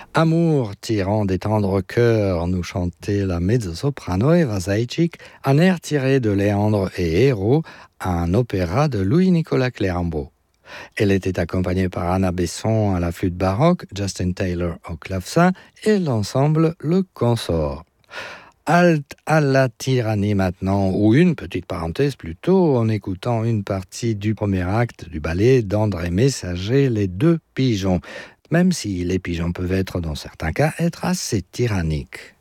Amour, tirant des tendres cœurs, nous chantait la mezzo-soprano Eva Zajic, un air tiré de Léandre et Hérault, un opéra de Louis-Nicolas Clérambault. Elle était accompagnée par Anna Besson à la flûte baroque, Justin Taylor au clavecin et l'ensemble Le Consort. Halte à la tyrannie maintenant, ou une petite parenthèse plutôt, en écoutant une partie du premier acte du ballet d'André Messager, Les Deux Pigeons, même si les pigeons peuvent être, dans certains cas, être assez tyranniques.